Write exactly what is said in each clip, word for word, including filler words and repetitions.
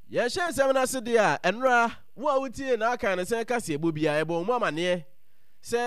Ye shen semina sidia enra wo wutie na aka ne sen kase ebobia ebo mu amane se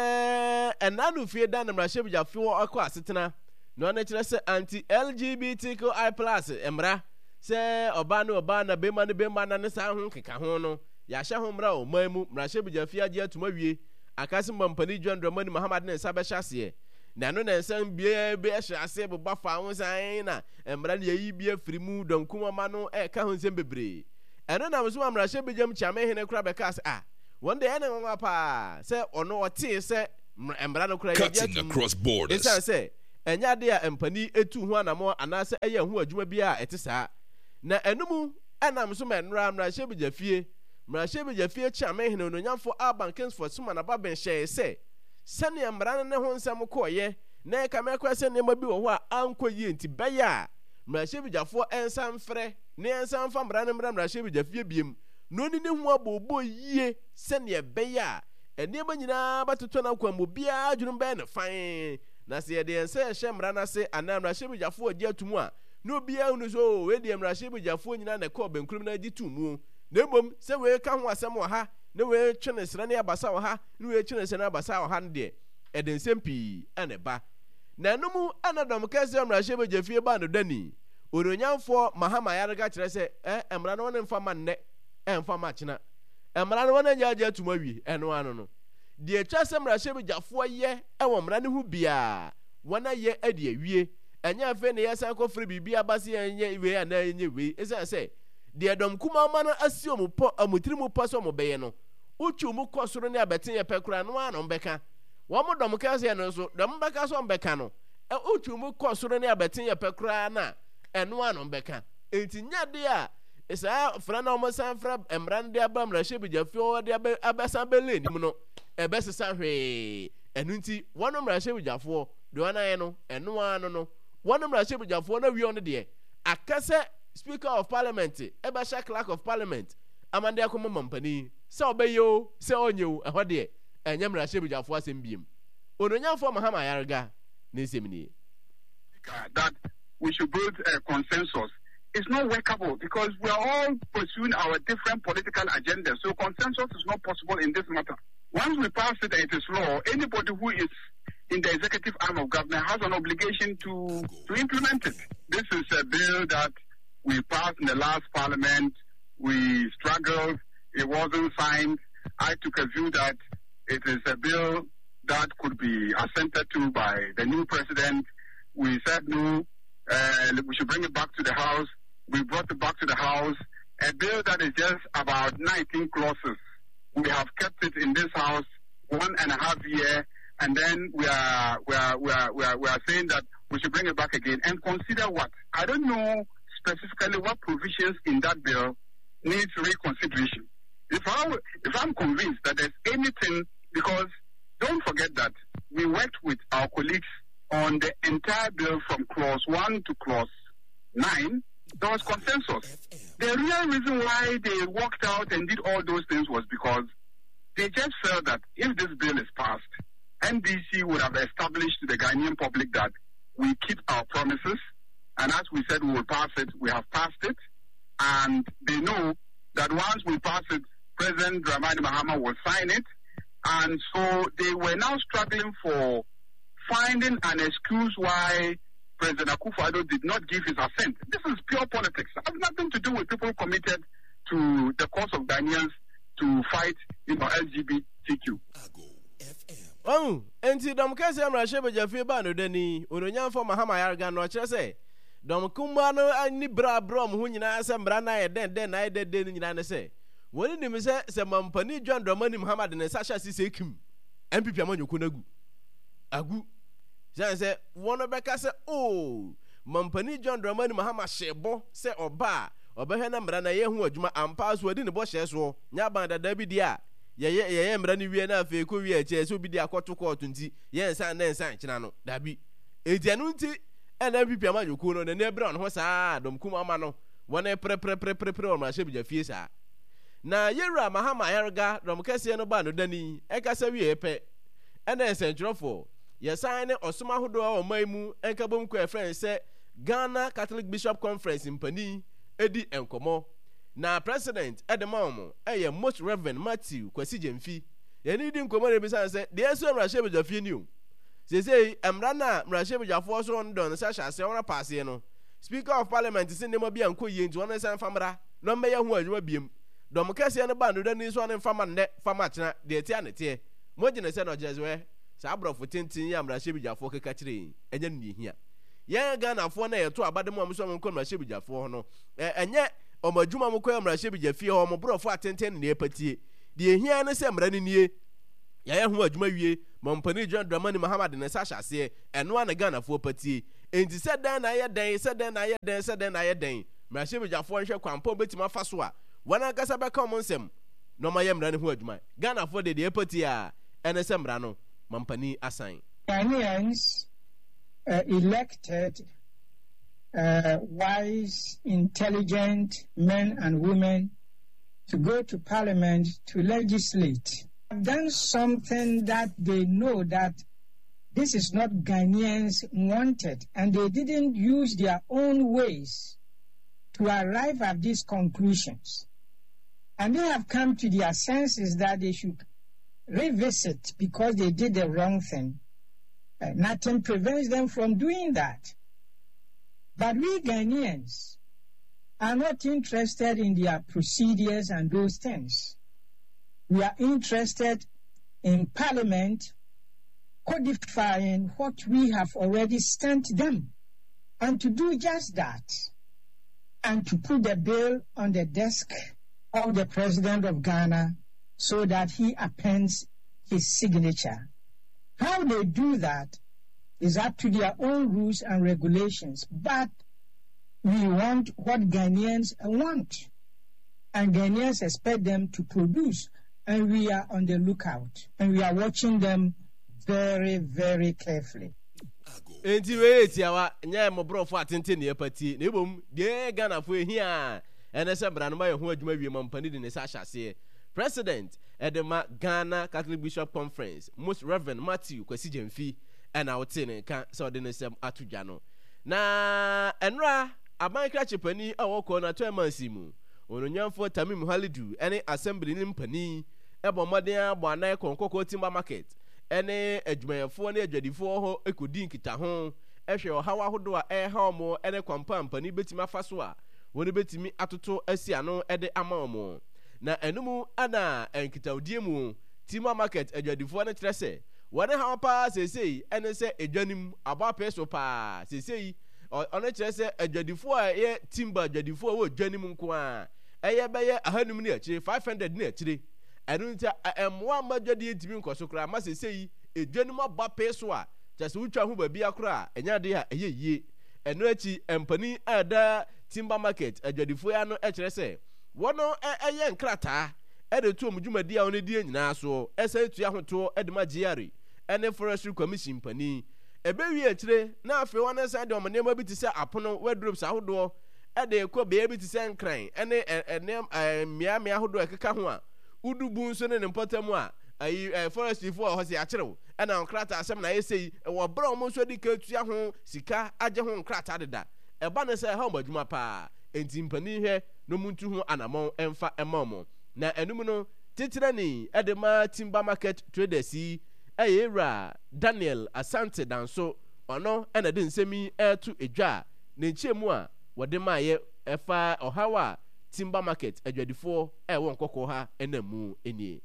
enanu fie dan na mrahye fie akọ asetena no na kire se anti L G B T Q I plus emra se oba na oba na bema na bema na ne sa ho keka ho no ya hye ho mra o mamu mrahye fie age atuma wie akase mampani John Dramani Muhammad ne sa be hyase na no na nsem bia be hye ase be bafa ho san na emra na yi bia firimu donkum ma no e ka ho nsem bebre eno na mso amrahye bejam chame hene kura be ka se ah one day ene nwa pa se ono ote se emra no kura ye cutting across borders esa se enya de a empani etu ho anamo anase eye ho adwuma bia ete saa na enumu enam so menra amrahye bejafie mrahye bejafie chame hene no nyamfo abankens for suma na ba ben hye se sane emra ne ho nsem koye na ka me kwa se ne mabi wo ho a ankoyi enti beya mrahye bejafo ensam frɛ ne ensam fa mra ne mra mrahye bejafie biem no ni ne ho abobo yie sane beya ene ma nyina batoto na kwambo bia adwunu be ne fan na se ye de ense hye mra na se ana mrahye bejafo agi atumu a no bia hunu so we de mrahye bejafo nyina na ko benkurum na agi tumu na mom se we ka ho asem wa ha ne we twene sra ne abasa wa ha ne we twene sra ne abasa wa ha ne de edensem pi ane ba na numu anadom kase mrahye bejafie ba no dani ononyamfo mahama yarga kire se eh emra no ne mfa manne eh mfa ma china emra no ne nyaje atuma wi eno ano no de etwa se mrahye bejafo ye ewo mra ne hu bia wana ye ade awie enya afi ne yesan ko firi bibia base enye iwe ana enye we esa se de dom kuma ma no asio mu po amutiri mu po so mo beye no uchu mu kosoro ne abeten ye pekura no ano mbeka wo mo dom kase no so dom beka so mbeka no e uchu mu kosoro ne abeten ye pekura na eno ano mbeka enti nyade a esa fra na o san fra emran de aba mrahye bejafie o de abesa bele ni mu no e besesa hwe enu nti wono mrahye bejafo de wana ye no eno ano no wono mrahye bejafo na wi on de akase Speaker of Parliament eba sha clerk of Parliament amande akomo mampani se obeyo se onyew ehode enye mrahye bejafo asembiem ononyamfo mahama yarga na esemni that we should build a consensus. It's not workable because we are all pursuing our different political agendas. So consensus is not possible in this matter. Once we pass it, it is law. Anybody who is in the executive arm of government has an obligation to, to implement it. This is a bill that we passed in the last parliament. We struggled. It wasn't signed. I took a view that it is a bill that could be assented to by the new president. We said no. Uh, we should bring it back to the House. We brought it back to the House. A bill that is just about nineteen clauses. We have kept it in this House one and a half year, and then we are we are we are we are, we are saying that we should bring it back again and consider what? I don't know specifically what provisions in that bill needs reconsideration. If I if I'm convinced that there's anything, because don't forget that we worked with our colleagues on the entire bill from clause one to clause nine, there was consensus. The real reason why they walked out and did all those things was because they just felt that if this bill is passed, N D C would have established to the Ghanaian public that we keep our promises, and as we said we will pass it, we have passed it, and they know that once we pass it, President Dramani Mahama will sign it, and so they were now struggling for finding an excuse why President Akufo-Addo did not give his assent. This is pure politics. It has nothing to do with people committed to the cause of Ghanaians to fight, you know, L G B T Q. Oh, enti dom kase mrahye bejafie ba no dani ononyamfo mahama yarga no kire se dom kuma no ani bra brom ho nyina se mra na ye den den na ye den den nyina ne se woni nim se se mampani John Dramani Muhammad ne sasha sise kim M P P amanyoko nagu agu se wono beka se oh mampani John Dramani Mahama shebo se oba obehwe na mra na ye hu adwuma ampa so adi ne bo hye so nya ban dada bi dia ye ye ye mra ni wie na afa ko wie ache so bi dia kwoto kwoto nti ye nsan na nsan kina no dabi edianu nti ena bi pia manyoko no na ne bra no ho saa dom kuma ma no wona pre pre pre pre pre o ma hye bi fie saa na yewura Mahama yarga dom kase no ba no dani e kasa wie pe ena ensentrofo yesan ne osoma hodo a omaimu enkabom ko efren se Ghana Catholic Bishop Conference mpani edi enkomo na president edemom eye most reverend Matthew Kwesi Jemfi yeni di nkomo re bisa se de eso mrahye bejafie ni o sesei emra na mrahye bejafo so ndon se hyase wona paase no speaker of parliament sin dem bia nko yie nti wona san famra no mbe ye ho adwuma biem dom kase ne ba no dani so ne fama ne fama kyena de tie anete mogine se no jezwe sa abrofo tintin ya mrahye bejafo keka kire enye ni hia ye Ghana fo na ye to abademo am so mo nko mrahye bejafo no enye omadwuma mo koya mrahye bejafie ho mo brofo atenten ne epatie de hia ne se mra ne nie ya ye ho adwuma wie Mompani John Dramani Muhammad ne sa hyase eno ana Ghana fo patie enti se dan na ye dan se dan na ye dan se dan na ye dan mrahye bejafo nhwe kwampo betima fa so a wana kasa be come nsem no ma ye mra ne ho adwuma Ghana fo de de epatie a ene se mra no Mompani assign Ghanaians uh, elected uh, wise, intelligent men and women to go to parliament to legislate. Have done something that they know that this is not Ghanaians wanted, and they didn't use their own ways to arrive at these conclusions. And they have come to their senses that they should revisit because they did the wrong thing. Uh, nothing prevents them from doing that. But we Ghanaians are not interested in their procedures and those things. We are interested in Parliament codifying what we have already sent them, and to do just that, and to put the bill on the desk of the President of Ghana so that he appends his signature. How they do that is up to their own rules and regulations, but we want what Ghanaians want, and Ghanaians expect them to produce, and we are on the lookout, and we are watching them very, very carefully. Enti we tiawa nya mo brofo atente ne epati na ebom de Ghana fo ehia ene se bra no ma ye ho adwuma wie Mompani de ne sa hyase president edema Ghana Catholic Bishop Conference most reverend Matthew Kwesi Jemfi ena wote ne ka so de ne sem atudwa no na enra aban krache pani awoko na to emansi mu ononyamfo Tamim Halidu ene assembly ni mpani ebo moden abo anai konkoko timber market ene adwumayefo na adwadifo ho ekodi nkita ho ehwe ohawa hodo a eha omo ene kwampa mpani betima faso a woni betimi atoto asi ano ede ama omo na enumu ana enkitaodie mu timber market adwadifo na kire se wone ha pa sesei ene se adwanim aba peso pa sesei ono kire se adwadifo a ye timber adwadifo a wo adwanim nko a eye beye ahanum ni akire five hundred ni akire enunta emwa madwade etimi nkosokra ma sesei edwanum aba peso a jase wutwa ho ba bia kra enya de a eye yie eno achi empani ada timber market adwadifo ya no ekire se wono eye nkrata ede to omdwumadi a woni die nyina so esa etua hoto edema giari ene forestry commission pani ebewi akire na afi wona sa de omnema bi ti se apono wardrobes ahodo ede ko be bi ti se nkran ene ene mia mia ahodo ekeka ho a udubu nso ne mpotamu a ayi forestry fo ho se akire ena nkrata asem na yesei wo bra omo nso di ka tua ho sika age ho nkrata deda eba ne se ha madwuma pa enti mpani hwe no muntu ho anamon emfa emomo na enum no titire ni edema timber market traders yi ayera Daniel Asante danso ono ena de nsemi etu edwa ne nchemu a wode maye efa ohawa timber market adwadifo e won kokko ha enamu enie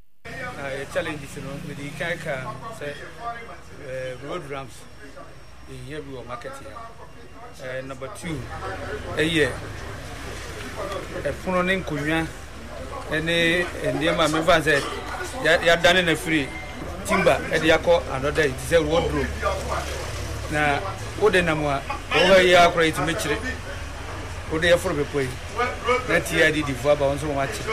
uh challenges no with the kaka say uh, road ramps in here we market here. Uh, number two a year a funo ne nkonwa ene ndema me fan say ya dane na free timber e de yakọ another it is a wardrobe na ode na mo a o ya akora it mechire ode ya foro bepoi na ti adi di vo aba won so mo achi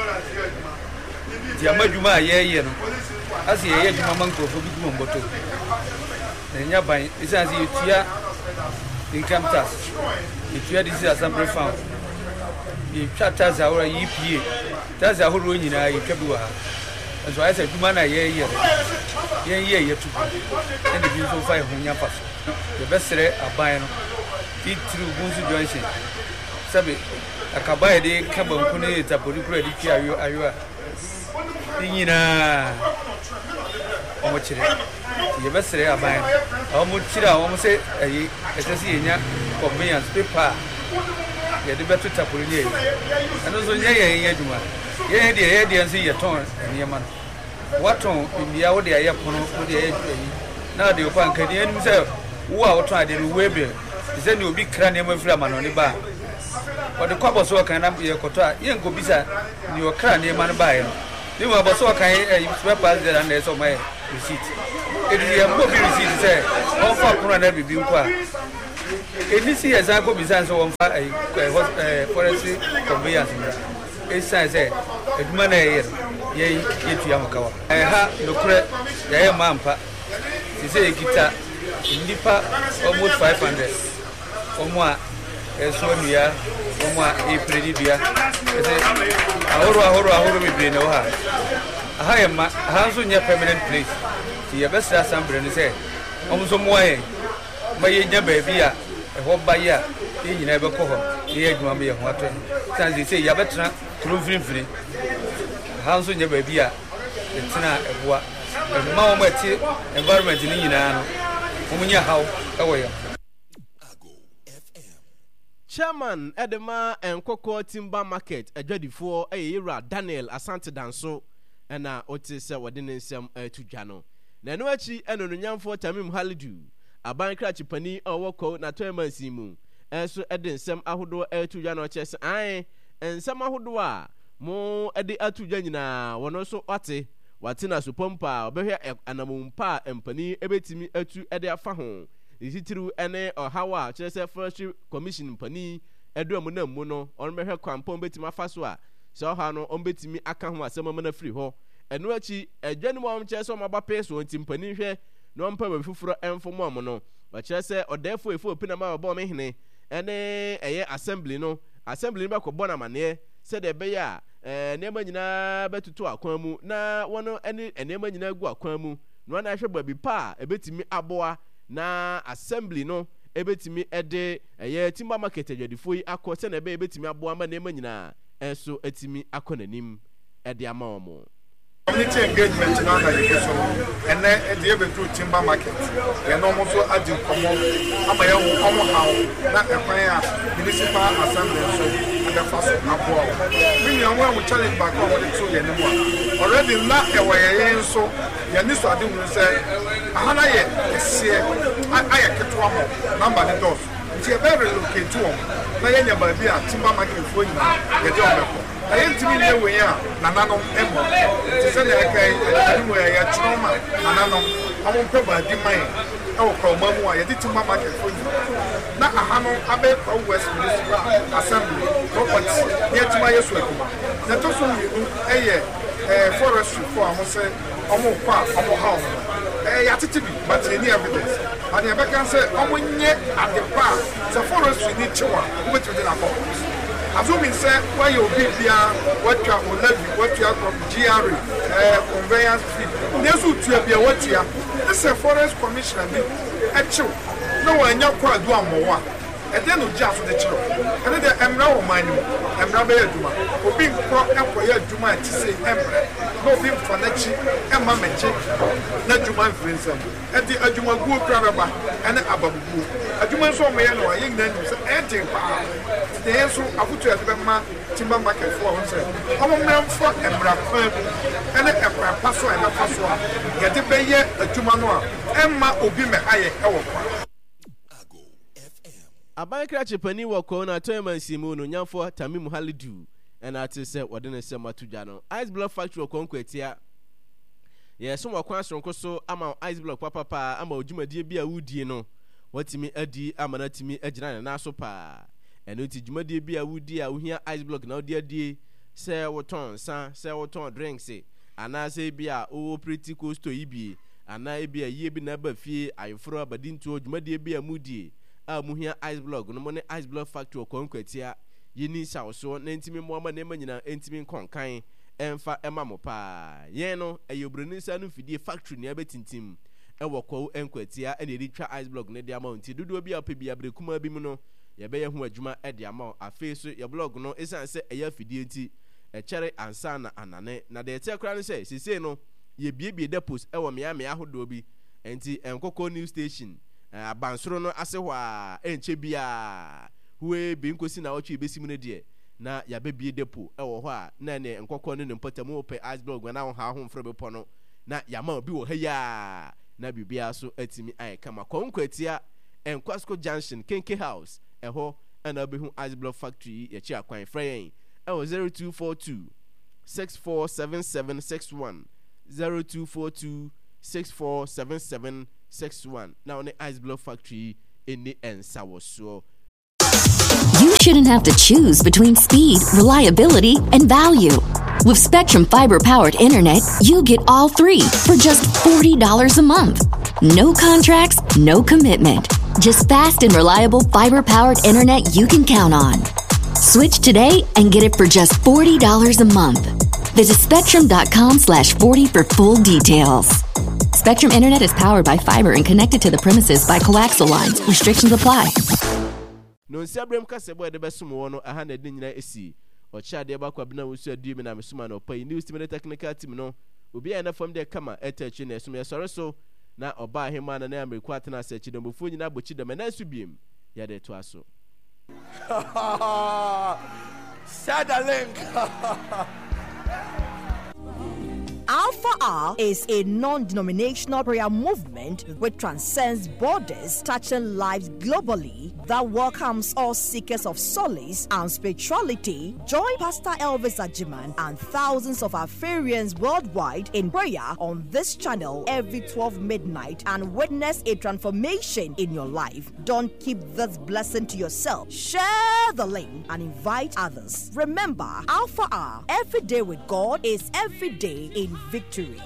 ti amadwuma ye ye no asi ye ye dwuma mankrofo bi dwuma mboto na nya ban isansi yutia income tax yutia this assembly fund yutia tax awora E P A tax ahoro nyina yitwa bi wa ha so I said dwuma na ye ye ye ye ye tu and the beautiful fire ho nya paso the best re aban no ti tru gunsu junction sabe akabaye de kaba ku ne tapori kura di ki ayo ayo a nyina omo chire ye besere aban omo chira omo se ayi esesi yenya convenience paper ye de beto tapori ne ano so nya ye yen adwuma ye de ye de nsi ye ton niema waton bibia wo de aye pono wo de aye na de ko anka de anim se wo a woton ade no webe se ne obi kra ne mafira ma no ne ba wo de kwabo so kan na ye koto a ye ngo bisa ni o kra ne ma no ba ye no ni wo abo so kan e spare parts there and so my receipt e di ye mo bi receipt se on fa pono na bibi nko a eni si ye san ko bisa so on fa e forestry conveyance mra e sai se eduma na ye ye ye tuya makawa eh ha nokure ya ye mampa ti se ekita ndipa almost five hundred omo a eso nua omo a e predi dua ese ahoro ahoro ahoro bibre no ha aha ye ma ha so nya permanent place ti ye best assembly ni se omo so mo aye ma ye nya ba bi a e ho ba ya e nyina e be ko ho ye adwuma me ye ho ato san se ya betra kuro frinfrin ha so nya ba bi a etina eboa ma wo mati environment ni nyina no omunya haw ewoya Chairman Edema Enkoko Timber Market adwadifo eyira Daniel Asante Danso na otise wode ne nsem atudwa no na no achi enononyamfo Tamim Halidu aban krachi pani owoko na toemansi mu enso ede nsem ahodo atudwa no chese an nsem ahodo a mo ede atudwa nyina wono so wate wate na so pompa obehwe anamumpa empani ebetimi atu ede afa ho isitiru ene ohawa chese forestry commission pani edo mu na mu no on behwe kwampon betimi afa so a so ha no on betimi aka ho asem ma na free ho eno achi adwani mo chese o maba peso ntimpani hwe no mpa ba fufuro enfo mo mo no ba chese odefo efo opina ma ba me hene ene eye assembly no assembly ba ko bona mane se de be ya eh nema nyina betutu akwan mu na wono ene enema nyina gu akwan mu no na hwe babi pa ebetimi aboa na assembly no ebetimi ede eye timber market adwadifo yi akọ se na ebe ebetimi aboa ma nema nyina enso etimi akonanim ede ama omo community engagement na na yake so and then e dey be through timber market e no mo so adi komo ama ye wo komo hawo na e kwan ya municipal assembly so and the first abo we ni awon we challenge back on the two ye nimo already na e wo ye so ye ni so adi hu say ahana ye esie aye ketwa mo number the doors ti e be relocate to na ye nya ba bi a timber market fo ni ye dey omeko I intimi ne we ya na nanom emo ti se na kai ani mo ya choma na nanom amo pe ba di mai e wo ko mamu a ye di timber market for you na ahano abe ko west municipal assembly property ye tima yesu ekuma na to so yi nu eye eh forestry for amo se amo kwa amo house eh ya titibi but any evidence and e be kan say amo nye adepa se forestry ni chiwa wo betu de na ko assuming say where you be there what you are levy what you are from G R uh, conveyance fee there's who to be what you are this is forest commissioner be actual no one you kwa do amowa and then no just the chiro and then emra o man mu emra be aduma obi nko enkoye aduma ti say emra no be for na chi emma meche na aduma friends and the aduma gu krababa and ababu aduma so mo ye no ayin na nyu say e pa the enso afutu ebe ma timber market for one say omo memfo emra kwam and e paso e na paso ye de be ye aduma no a emma obi me aye e wo kwa Abankra chepani wako na toemansi mu no nyamfo Tamim Halidu na ate se wode ne se matudwa no Ice Block Factory wako nkwatia ye so wakwan sonko so ama Ice Block papa pa ama odwumadie bia wudie no watimi adi ama na timi agina na naso pa eno ti dwumadie bia wudie a wohia Ice Block na odi adie se woton san se woton drinks ana se bia o pretty costo ibi ana bia yie bi na ba fie ayefro abadinto odwumadie bia mudie a muhia Ice Block no mo ne Ice Block Factory ko nkwatia yini sawso na ntimi mo ama na manyina ntimi konkan emfa ema mo pa yen no eyobroni sa no fidie factory ne abetintim e woko enkwatia e ne ritwa Ice Block ne de amount dodo bi a pe bi abrekuma bi mu no yɛbɛyɛ ho adwuma ɛde ama afei so yɛ blog no esan sɛ ɛyɛ afidie nti ɛkyɛre ansa na anane na de ɛtɛ kora no sɛ sesei no yɛbiebie depots ɛwɔ mmeammea ahodoɔ bi nti nkɔkɔ news station abansoro no ase hɔ a ɛnkyɛ biaa huwe bi nkosi na ɔtwe bɛsi mu no deɛ na yɛabɛbie depo ɛwɔ hɔ a na ne nkɔkɔ no ne mpɔtamu wɔpɛ ice blog na wo ha ho mfrɛ bepɔ no na yɛama obi wɔ ha yi na biribiara so atumi ayɛ kama kɔnkɔ atia Nkwasco Junction Kenke House ɛhɔ ɛna wobɛhu ice block factory yɛkyi akwan frɛ yɛn ɛwɔ zero two four two six four seven seven six one zero two four two six four seven seven six one. Now on the ice block factory in the ensa wɔ soɔ. You shouldn't have to choose between speed, reliability, and value. With Spectrum fiber-powered internet, you get all three for just forty dollars a month. No contracts, no commitment. Just fast and reliable fiber-powered internet you can count on. Switch today and get it for just forty dollars a month. Visit spectrum.com slash 40 for full details. Spectrum Internet is powered by fiber and connected to the premises by coaxial lines. Restrictions apply. No nsiabrem kase boy de besom wo no aha na de nyina esi ocha de ba kwabna wo su adu mi na mesoma no pai news team technical team no obi ya na fam de kama etachi na esum yesore so na oba ahema na na ameriku atena se chi dombo fu nyina bochi de mena su biem ya de to aso Sada link. Alpha R is a non-denominational prayer movement which transcends borders, touching lives globally, that welcomes all seekers of solace and spirituality. Join Pastor Elvis Ajiman and thousands of Afarians worldwide in prayer on this channel every twelve midnight and witness a transformation in your life. Don't keep this blessing to yourself. Share the link and invite others. Remember, Alpha R, every day with God is every day in victory.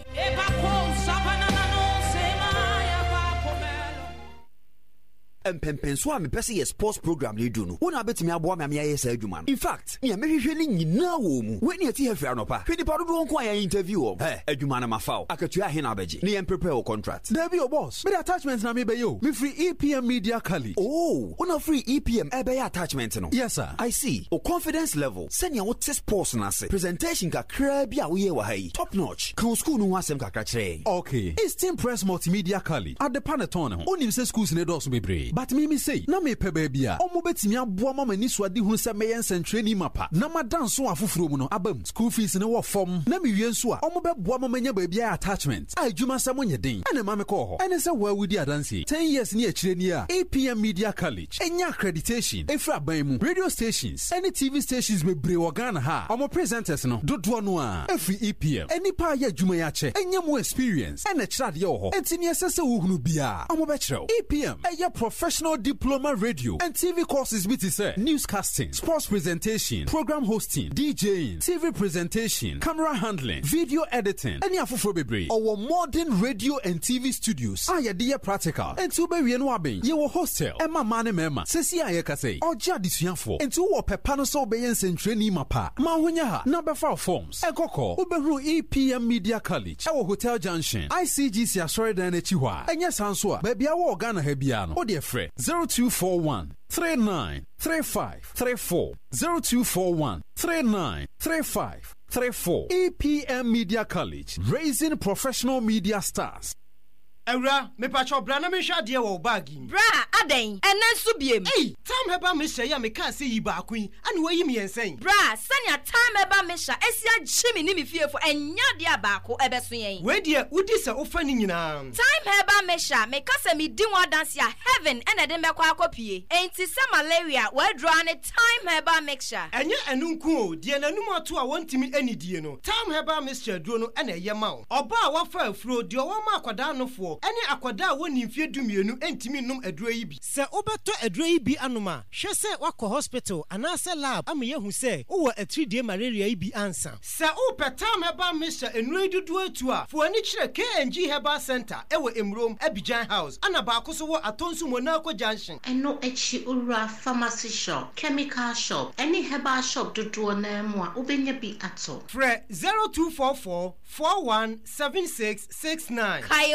Empempenso a me pese ye sports program le du no. Wona betimi abo me amya ye sa adwuma no. In fact, me amehwehwe ni nyina wo mu. We ne ati hefe anopa. Hwe ni pa do nko ayan interview o. Hey, adwuma na mafaw. Akatua he na abeje. Ne em prepare o contract. There be your boss. Me the attachment na me be yo. Me free E P M Media College. Oh, una free E P M e be attachment no. Yes sir. I see. O confidence level. Senya wo test sports na se. Presentation kakra bi a wo ye wa hai. Top notch. Kan school no asem kakra kire. Okay. Eastern Press Multimedia College. At the Panettone ho. Onim se schools ne do so bebre. But me me say, na me pe baby a omo betimi aboa mama ni so ade hu se me yen sentrani mapa. Na madan so afoforo mu no abam. School fees ne wo fom. Na me wie nso a omo be boa mama nya baby attachment. A adwuma sam onye den. Ene ma me ko ho. Ene se wa wudi adanse. ten years ni akire ni a. A P M Media College. Enya accreditation. Efra ban mu. Radio stations. Any T V stations be bre Ghana ha. Omo presenters no. Dodo no a. Every E P M. Any pa ya adwuma ya che. Enya mo experience. Ene kira de ho. Enti ni esese wo hunu bia. Omo be kire. E P M. Eya professional diploma radio and T V courses B T S newscasting, sports presentation, program hosting, DJing, T V presentation, camera handling, video editing, any afofro bebre. Our modern radio and T V studios. Aya dia practical. And to be no aben. Ye wo hostel. Emma mane mema. Sesi aye kase. Oja disuanfo. And to wo pepano so beyen sentrani mapa. Ma honya ha. Na befa forms. Ekoko. Ubehru E P M Media College. Ewo Hotel Junction. I C G C asore dan echi hwa. Enye sanso a. Baby awo Ghana ha bia no. O de frɛ zero two four one three nine three five three four zero two four one three nine three five three four. E P M Media College, raising professional media stars. Ewra, me pacho bra na me hwa de wo bag yi. Bra, aden, enen so biem. Hey, time heba me hye ya me ka se yi ba kun, ane wayi me yensen. Bra, sanya time heba me hya, esia gyimi ni me fiefo, enya de abaako ebeso yen. We de udi se ofa ni nyina. Time heba me hya, me ka se me di one dance ya heaven ene de mekwa akopie. Enti se malaria, we draw ne time heba mixture. Enye enu nku o, de nanum ato a wontimi anidie no. Time heba mixture duro no ene ye ma wo. Oba a wafa afuro de wo ma akwada no fo. Any akwada woni mfie dumienu entimi num aduro yi bi. Se obeto aduro yi bi anoma, hwe se wakọ hospital anase lab am ye hu se wo a three day malaria yi bi ansa. Se o petam heba misha enuro dudu atu a, fo ani kire K N G Herbal Center ewo Emrom Abidjan House. Ana ba akoso wo Atonsu Monaco Junction. Eno echi ura pharmacy shop, chemical shop, any herbal shop dudu na mu a obenya bi ato. Fre zero two four four four one seven six six nine. Kayo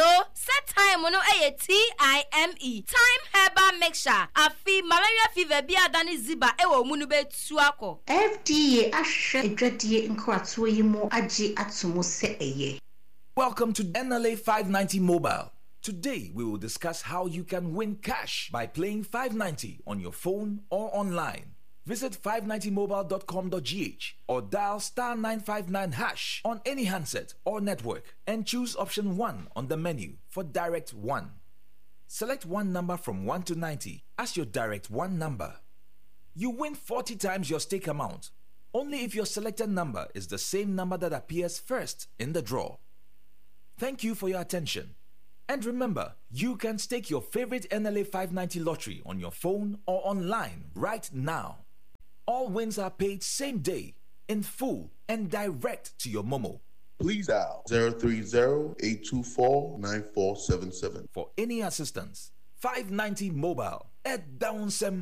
set time no e T I M E time herbal mixture afi malaria fever bi adani ziba e wo mu no betu akọ. F D A ahwe adwadie nkrato yi mu agi atomo se eye. Welcome to N L A five ninety Mobile. Today we will discuss how you can win cash by playing five ninety on your phone or online. Visit five ninety mobile dot com dot g h or dial star nine five nine hash on any handset or network and choose option one on the menu for direct one. Select one number from one to ninety as your direct one number. You win forty times your stake amount, only if your selected number is the same number that appears first in the draw. Thank you for your attention. And remember, you can stake your favorite N L A five ninety lottery on your phone or online right now. All wins are paid same day, in full, and direct to your Momo. Please dial zero three zero, eight two four, nine four seven seven. For any assistance, five ninety Mobile at Downsem.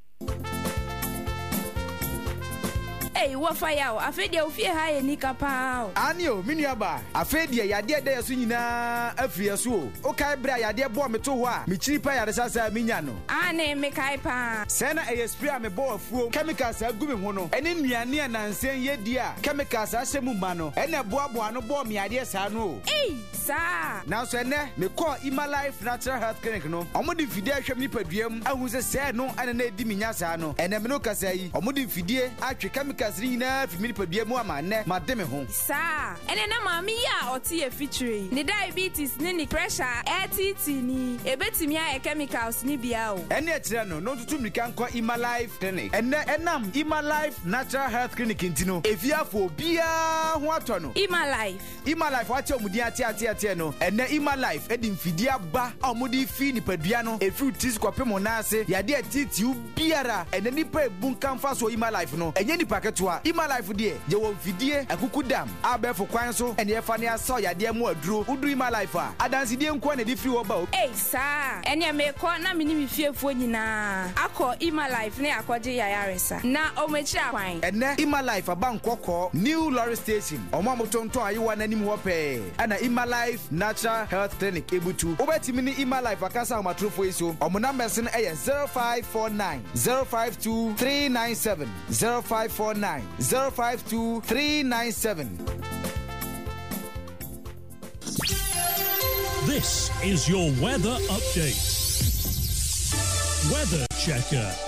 Hey, what fire? I feel you feel high and nika pow. Anio, miniaba. I feel the idea there soon na a free so. Okay, bra idea boy me to wa. Me cheaper ya sasa minyano. Ane me kai pa. Sena e spray me boy fu chemicals agumi ho no. Ene nuane na nsen ye dia. Chemicals asemu ma no. Ene boa boa no boy me idea sa no. Hey, sa. Now so ene me call Ima Life Natural Health Clinic no. Omo di fidie ahwem ni paduam ahu se se no ene na edi minya sa no. Ene me no kasa yi. Omo di fidie atwe chemicals Kasrina fi milipabia mu amane mademe ho sa ene na mami ya oti e feature ni diabetes ni ni pressure A T T ni ebetimi ya chemicals ni bia o ene akire no no tutu mika nko Ima Life Clinic ene enam Ima Life Natural Health Clinic ntino efiafo bia ho atono Ima Life Ima Life wache omudi ati ati ati no ene Ima Life edi mfidi aba omudi fi ni padua no efi utis kwapemo na ase yade atiti ubiara ene nipa ebunka mfa so Ima Life no enye ni paket Ima Life die je wo mfidie akuku dam abefo kwan so ene efa ne aso yade mu aduro udu Ima Life a adansi die nko na di free oba o eh sa ene me ko na mini mi fiefo nyina akọ Ima Life ne akọje yayaresa na omechi akwan ene Ima Life aba nkọkọ New Lorry Station omo motonto ayewa na nim wo pe ana Ima Life Natural Health Clinic ebutu obetimi ni Ima Life akasa matrofo eso omo number sen eye zero five four nine, zero five two, three nine seven zero five four nine, zero five two, three nine seven. This is your weather update. Weather Checker.